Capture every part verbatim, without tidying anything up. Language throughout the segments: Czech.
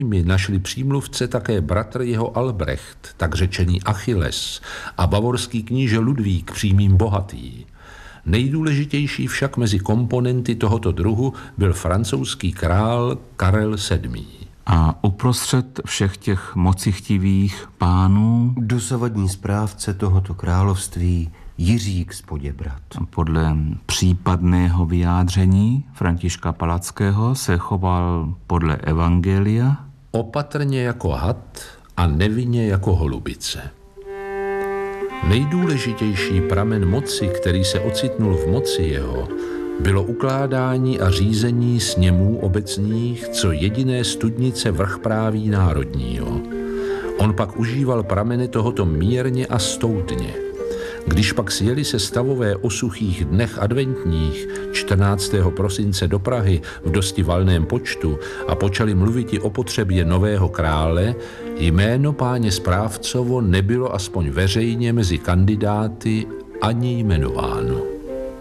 My našli přímluvce také bratr jeho Albrecht, tak řečený Achilles, a bavorský kníže Ludvík, přímým bohatý. Nejdůležitější však mezi komponenty tohoto druhu byl francouzský král Karel sedmý. A uprostřed všech těch mocichtivých pánů dosavadní správce tohoto království Jiřík z Poděbrad. Podle případného vyjádření Františka Palackého se choval podle evangelia opatrně jako had a nevinně jako holubice. Nejdůležitější pramen moci, který se ocitnul v moci jeho, bylo ukládání a řízení sněmů obecních, co jediné studnice vrchpráví národního. On pak užíval prameny tohoto mírně a stoutně. Když pak sjeli se stavové o suchých dnech adventních čtrnáctého prosince do Prahy v dosti valném počtu a počali mluviti o potřebě nového krále, jméno páně správcovo nebylo aspoň veřejně mezi kandidáty ani jmenováno.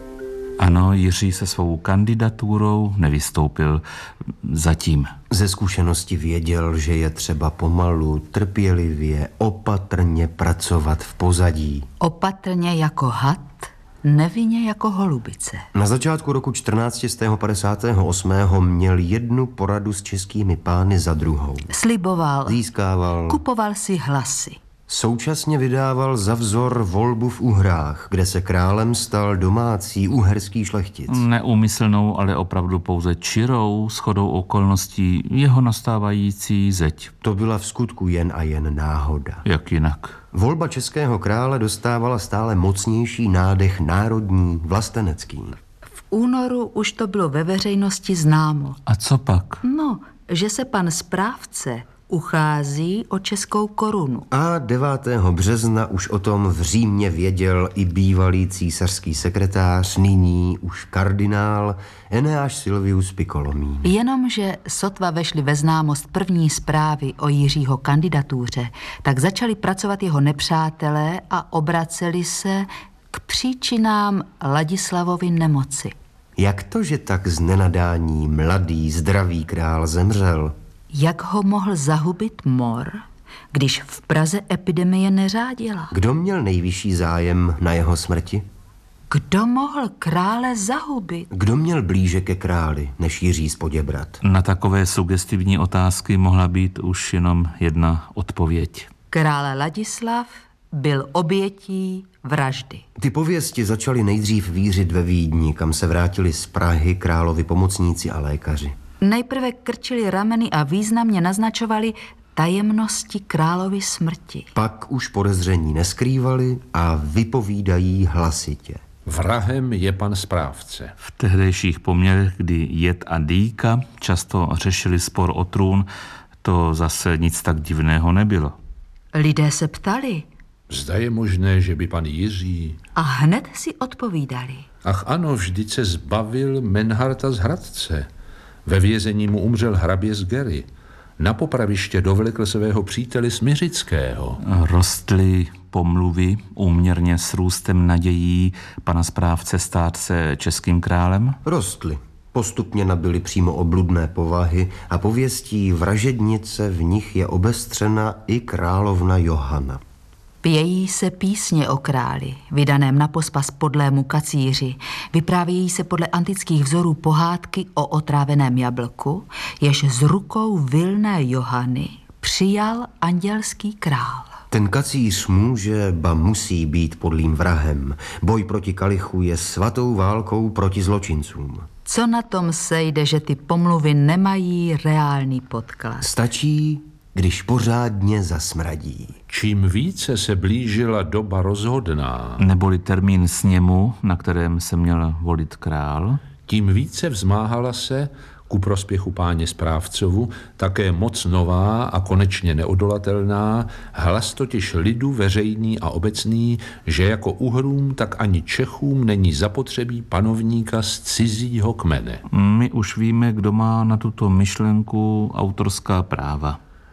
Ano, Jiří se svou kandidaturou nevystoupil zatím. Ze zkušenosti věděl, že je třeba pomalu, trpělivě, opatrně pracovat v pozadí. Opatrně jako had, nevinně jako holubice. Na začátku roku čtrnáct set padesát osm měl jednu poradu s českými pány za druhou. Sliboval, získával, kupoval si hlasy. Současně vydával za vzor volbu v Uhrách, kde se králem stal domácí uherský šlechtic. Neúmyslnou, ale opravdu pouze čirou shodou okolností jeho nastávající zeď. To byla v skutku jen a jen náhoda. Jak jinak? Volba českého krále dostávala stále mocnější nádech národní, vlastenecký. V únoru už to bylo ve veřejnosti známo. A co pak? No, že se pan správce uchází o českou korunu. A devátého března už o tom v Římě věděl i bývalý císařský sekretář, nyní už kardinál Eneáš Silvius Piccolomini. Jenomže sotva vešli ve známost první zprávy o Jiřího kandidatuře, tak začali pracovat jeho nepřátelé a obraceli se k příčinám Ladislavovy nemoci. Jak to, že tak z nenadání mladý, zdravý král zemřel? Jak ho mohl zahubit mor, když v Praze epidemie neřádila? Kdo měl nejvyšší zájem na jeho smrti? Kdo mohl krále zahubit? Kdo měl blíže ke králi než Jiří z Poděbrad? Na takové sugestivní otázky mohla být už jenom jedna odpověď. Král Ladislav byl obětí vraždy. Ty pověsti začaly nejdřív vířit ve Vídni, kam se vrátili z Prahy královi pomocníci a lékaři. Nejprve krčili rameny a významně naznačovali tajemnosti královy smrti. Pak už podezření neskrývali a vypovídají hlasitě. Vrahem je pan správce. V tehdejších poměrech, kdy jed a dýka často řešili spor o trůn, to zase nic tak divného nebylo. Lidé se ptali. Zda je možné, že by pan Jiří... A hned si odpovídali. Ach ano, vždyť se zbavil Menharta z Hradce. Ve vězení mu umřel hrabě z Gery. Na popraviště dovlekl svého přítele Smiřického. Rostly pomluvy úměrně s růstem nadějí pana správce stát se českým králem? Rostly. Postupně nabyly přímo obludné povahy a pověstí vražednice v nich je obestřena i královna Johana. Pějí se písně o králi, vydaném na pospas podlému kacíři. Vyprávějí se podle antických vzorů pohádky o otráveném jablku, jež z rukou vilné Johany přijal andělský král. Ten kacíř může, ba musí být podlým vrahem. Boj proti kalichu je svatou válkou proti zločincům. Co na tom sejde, že ty pomluvy nemají reálný podklad? Stačí, když pořádně zasmradí. Čím více se blížila doba rozhodná, neboli termín sněmu, na kterém se měl volit král, tím více vzmáhala se, ku prospěchu páně správcovu, také moc nová a konečně neodolatelná, hlas totiž lidu veřejný a obecný, že jako Uhrům, tak ani Čechům není zapotřebí panovníka z cizího kmene. My už víme, kdo má na tuto myšlenku autorská práva.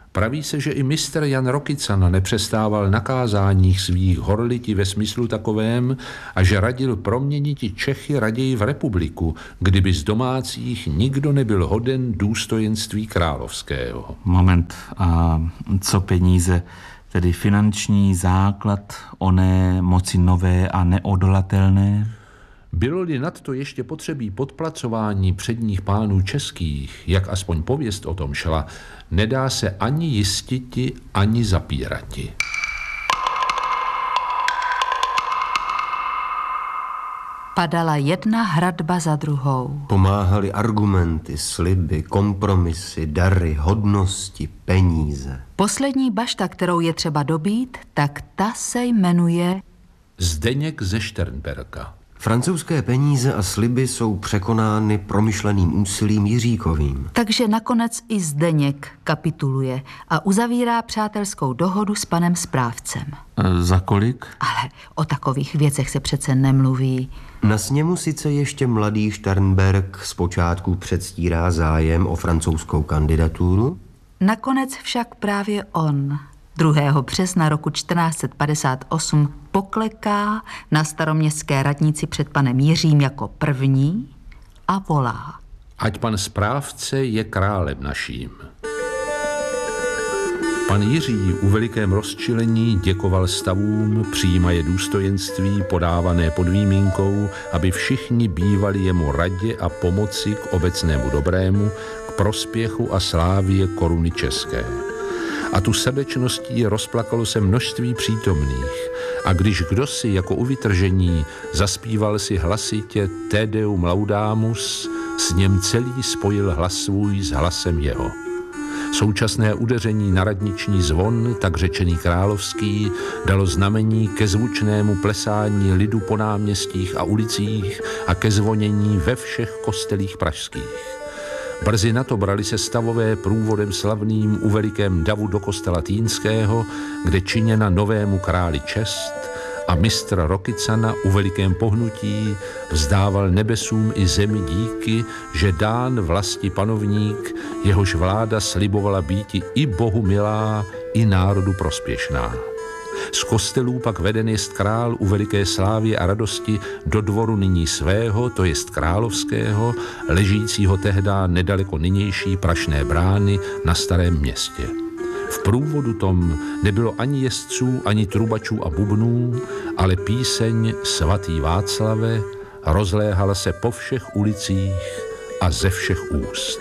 Praví se, že i mistr Jan Rokycana nepřestával na kázáních svých horliti ve smyslu takovém a že radil proměniti Čechy raději v republiku, kdyby z domácích nikdo nebyl hoden důstojenství královského. Moment, a co peníze? Tedy finanční základ oné moci nové a neodolatelné? Bylo-li nadto ještě potřebí podplacování předních pánů českých, jak aspoň pověst o tom šla, nedá se ani jistiti, ani zapírati. Padala jedna hradba za druhou. Pomáhaly argumenty, sliby, kompromisy, dary, hodnosti, peníze. Poslední bašta, kterou je třeba dobít, tak ta se jmenuje Zdeněk ze Šternberka. Francouzské peníze a sliby jsou překonány promyšleným úsilím Jiříkovým. Takže nakonec i Zdeněk kapituluje a uzavírá přátelskou dohodu s panem správcem. E, za kolik? Ale o takových věcech se přece nemluví. Na sněmu sice ještě mladý Šternberk zpočátku předstírá zájem o francouzskou kandidaturu. Nakonec však právě on druhého března roku čtrnáct set padesát osm pokleká na staroměstské radnici před panem Jiřím jako první a volá: Ať pan správce je králem naším. Pan Jiří u velikém rozčilení děkoval stavům, přijímaje důstojenství podávané pod výjimkou, aby všichni bývali jemu radě a pomoci k obecnému dobrému, k prospěchu a slávě koruny české. A tu srdečností rozplakalo se množství přítomných. A když kdosi jako u vytržení zaspíval si hlasitě Te Deum Laudamus, s něm celý spojil hlas svůj s hlasem jeho. Současné udeření na radniční zvon, tak řečený královský, dalo znamení ke zvučnému plesání lidu po náměstích a ulicích a ke zvonění ve všech kostelích pražských. Brzy na to brali se stavové průvodem slavným u velikém davu do kostela Týnského, kde činěna novému králi čest, a mistr Rokycana u velikém pohnutí vzdával nebesům i zemi díky, že dán vlasti panovník, jehož vláda slibovala býti i Bohu milá, i národu prospěšná. Z kostelů pak veden jest král u veliké slávě a radosti do dvoru nyní svého, to jest královského, ležícího tehdá nedaleko nynější Prašné brány na Starém městě. V průvodu tom nebylo ani jezdců, ani trubačů a bubnů, ale píseň Svatý Václave rozléhala se po všech ulicích a ze všech úst.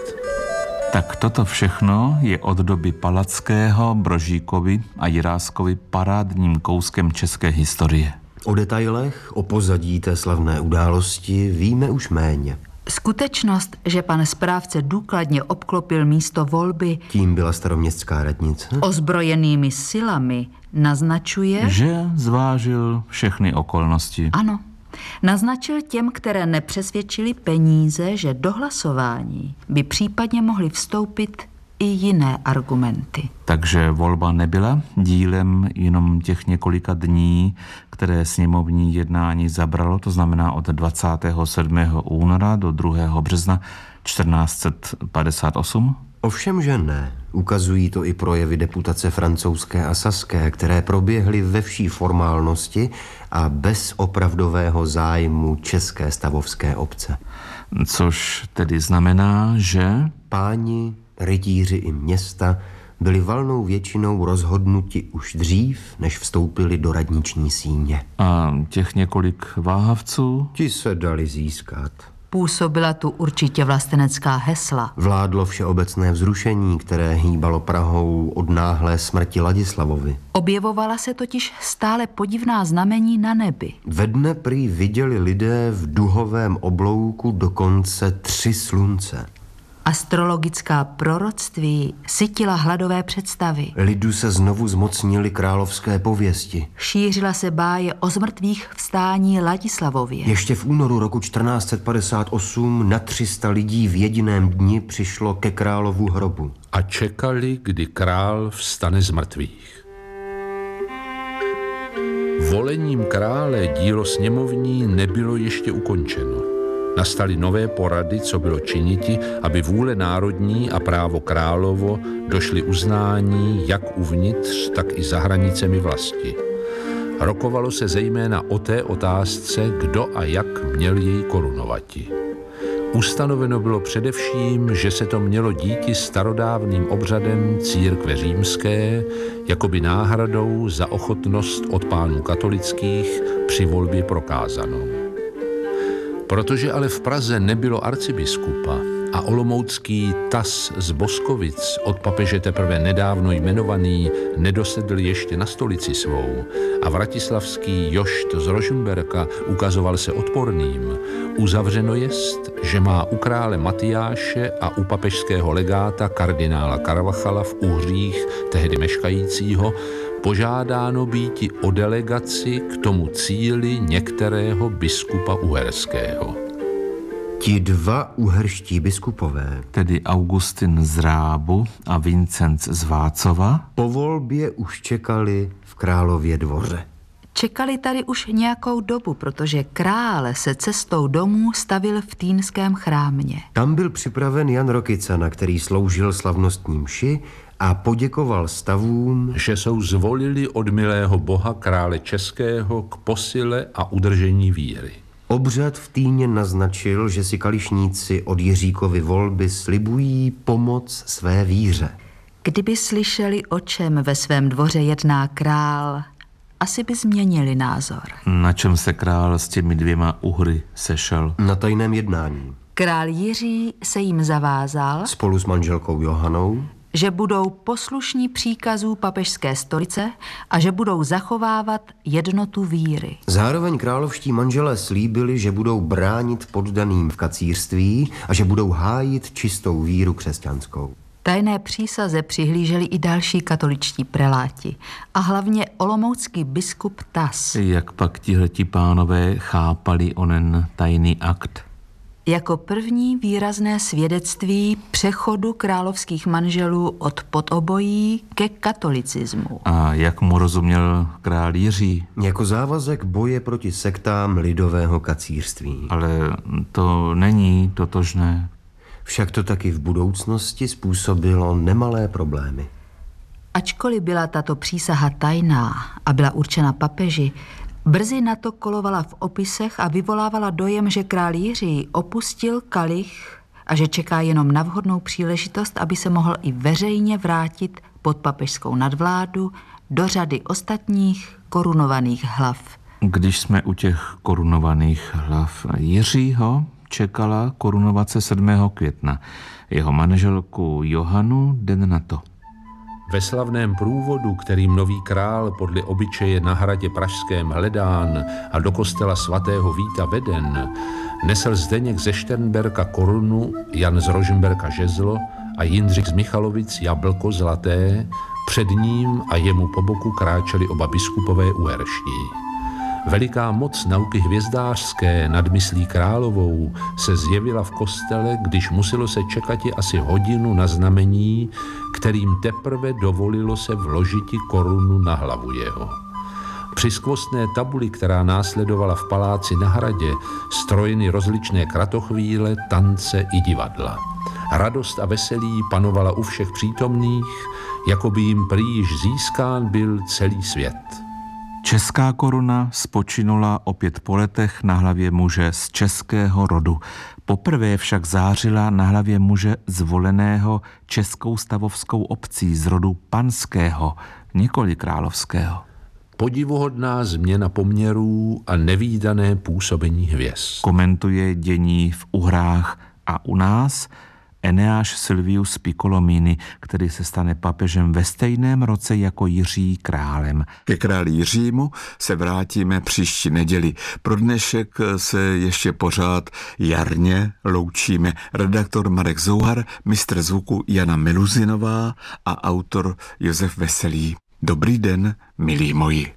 Tak toto všechno je od doby Palackého, Brožíkovi a Jiráskovi parádním kouskem české historie. O detailech, o pozadí té slavné události víme už méně. Skutečnost, že pan správce důkladně obklopil místo volby, Tím byla staroměstská radnice, ozbrojenými silami, naznačuje, že zvážil všechny okolnosti. ano, naznačil těm, které nepřesvědčili peníze, že do hlasování by případně mohly vstoupit i jiné argumenty. Takže volba nebyla dílem jenom těch několika dní, které sněmovní jednání zabralo, to znamená od dvacátého sedmého února do druhého března čtrnáct set padesát osm? Ovšem, že ne. Ukazují to i projevy deputace francouzské a saské, které proběhly ve vší formálnosti a bez opravdového zájmu české stavovské obce. Což tedy znamená, že Páni, rytíři i města byli valnou většinou rozhodnuti už dřív, než vstoupili do radniční síně. a těch několik váhavců? Ti se dali získat. Působila tu určitě vlastenecká hesla. Vládlo všeobecné vzrušení, které hýbalo Prahou od náhlé smrti Ladislavovi. Objevovala se totiž stále podivná znamení na nebi. Ve dne prý viděli lidé v duhovém oblouku dokonce tři slunce. Astrologická proroctví sytila hladové představy. Lidu se znovu zmocnili královské pověsti. Šířila se báje o zmrtvých vstání Ladislavově. Ještě v únoru roku čtrnáct set padesát osm na tři sta lidí v jediném dni přišlo ke královu hrobu. A čekali, kdy král vstane z mrtvých. Volením krále dílo sněmovní nebylo ještě ukončeno. Nastaly nové porady, co bylo činiti, aby vůle národní a právo královo došly uznání jak uvnitř, tak i za hranicemi vlasti. Rokovalo se zejména o té otázce, kdo a jak měl jej korunovati. Ustanoveno bylo především, že se to mělo díti starodávným obřadem církve římské, jakoby náhradou za ochotnost od pánů katolických při volbě prokázanou. Protože ale v Praze nebylo arcibiskupa a olomoucký Tas z Boskovic, od papeže teprve nedávno jmenovaný, nedosedl ještě na stolici svou a vratislavský Jošt z Rožmberka ukazoval se odporným, uzavřeno jest, že má u krále Matyáše a u papežského legáta kardinála Carvachala v Uhřích, tehdy meškajícího, požádáno býti o delegaci k tomu cíli některého biskupa uherského. Ti dva uherští biskupové, tedy Augustin z Rábu a Vincenc z Vácova, po volbě už čekali v Králově dvoře. Čekali tady už nějakou dobu, protože král se cestou domů stavil v Týnském chrámě. Tam byl připraven Jan Rokycana, který sloužil slavnostní mši a poděkoval stavům, že jsou zvolili od milého boha krále českého k posile a udržení víry. Obřad v Týně naznačil, že si kališníci od Jiříkovy volby slibují pomoc své víře. Kdyby slyšeli, o čem ve svém dvoře jedná král, asi by změnili názor. Na čem se král s těmi dvěma Uhry sešel? Na tajném jednání. Král Jiří se jim zavázal spolu s manželkou Johanou, že budou poslušní příkazů papežské stolice a že budou zachovávat jednotu víry. Zároveň královští manželé slíbili, že budou bránit poddaným v kacířství a že budou hájit čistou víru křesťanskou. Tajné přísaze přihlíželi i další katoličtí preláti a hlavně olomoucký biskup Tas. Jak pak tihleti pánové chápali onen tajný akt? Jako první výrazné svědectví přechodu královských manželů od podobojí ke katolicismu. A jak mu rozuměl král Jiří? Jako závazek boje proti sektám lidového kacířství. Ale to není totožné. Však to taky v budoucnosti způsobilo nemalé problémy. Ačkoliv byla tato přísaha tajná a byla určena papeži, brzy na to kolovala v opisech a vyvolávala dojem, že král Jiří opustil kalich a že čeká jenom na vhodnou příležitost, aby se mohl i veřejně vrátit pod papežskou nadvládu do řady ostatních korunovaných hlav. Když jsme u těch korunovaných hlav, Jiřího čekala korunovace sedmého května, jeho manželku Johanu den na to. Ve slavném průvodu, kterým nový král podle obyčeje na hradě pražském hledán a do kostela svatého Víta veden, nesl Zdeněk ze Šternberka korunu, Jan z Rožmberka žezlo a Jindřich z Michalovic jablko zlaté, před ním a jemu po boku kráčeli oba biskupové uherští. Veliká moc nauky hvězdářské nad myslí královou se zjevila v kostele, když muselo se čekati asi hodinu na znamení, kterým teprve dovolilo se vložiti korunu na hlavu jeho. Při skvostné tabuli, která následovala v paláci na hradě, strojeny rozličné kratochvíle, tance i divadla. Radost a veselí panovala u všech přítomných, jako by jim prý již získán byl celý svět. Česká koruna spočinula opět po letech na hlavě muže z českého rodu. Poprvé však zářila na hlavě muže zvoleného českou stavovskou obcí z rodu panského, nikoli královského. Podivuhodná změna poměrů a nevídané působení hvězd. Komentuje dění v Uhrách a u nás Eneáš Silvius Piccolomini, který se stane papežem ve stejném roce jako Jiří králem. Ke králi Jiřímu se vrátíme příští neděli. Pro dnešek se ještě pořád jarně loučíme. Redaktor Marek Zouhar, mistr zvuku Jana Meluzinová a autor Josef Veselý. Dobrý den, milí moji.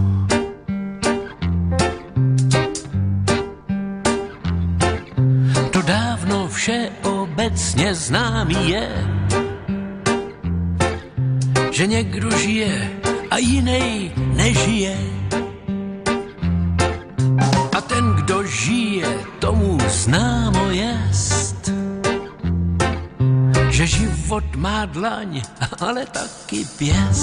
To dávno vše obecně známý je, že někdo žije a jiný nežije. A ten, kdo žije, to tomu známo jest, že život má dlaň, ale taky pěst.